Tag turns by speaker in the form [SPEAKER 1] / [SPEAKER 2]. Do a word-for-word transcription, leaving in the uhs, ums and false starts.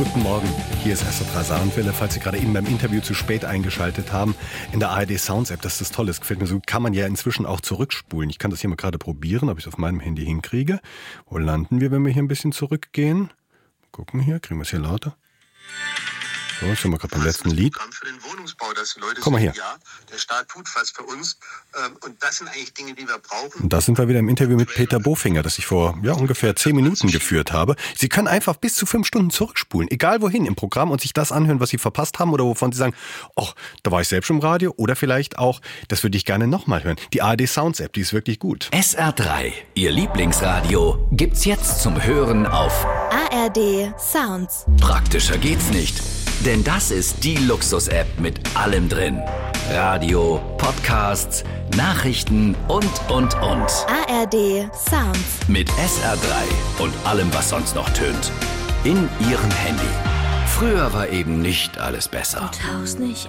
[SPEAKER 1] Guten Morgen, hier ist S R drei Saarlandwelle. Falls Sie gerade eben beim Interview zu spät eingeschaltet haben, in der A R D Sounds App, das ist das Tolle, das gefällt mir so, kann man ja inzwischen auch zurückspulen. Ich kann das hier mal gerade probieren, ob ich es auf meinem Handy hinkriege. Wo landen wir, wenn wir hier ein bisschen zurückgehen? Gucken hier, kriegen wir es hier lauter? So, jetzt sind wir gerade beim letzten Lied.
[SPEAKER 2] Für den Wohnungsbau, dass die Leute
[SPEAKER 1] Komm mal
[SPEAKER 2] sagen,
[SPEAKER 1] her.
[SPEAKER 2] ja, der Staat tut was für uns. Ähm, und das sind eigentlich Dinge, die wir brauchen.
[SPEAKER 1] Und da sind wir wieder im Interview mit Peter Bofinger, das ich vor ja, ungefähr zehn Minuten geführt habe. Sie können einfach bis zu fünf Stunden zurückspulen, egal wohin im Programm, und sich das anhören, was Sie verpasst haben oder wovon Sie sagen, ach, da war ich selbst schon im Radio, oder vielleicht auch, das würde ich gerne nochmal hören. Die A R D Sounds App, die ist wirklich gut.
[SPEAKER 3] S R drei, Ihr Lieblingsradio, gibt's jetzt zum Hören auf
[SPEAKER 4] A R D Sounds.
[SPEAKER 3] Praktischer geht's nicht. Denn das ist die Luxus-App mit allem drin. Radio, Podcasts, Nachrichten und, und, und.
[SPEAKER 4] A R D Sounds.
[SPEAKER 3] Mit S R drei und allem, was sonst noch tönt. In Ihrem Handy. Früher war eben nicht alles besser.
[SPEAKER 4] Tauch's nicht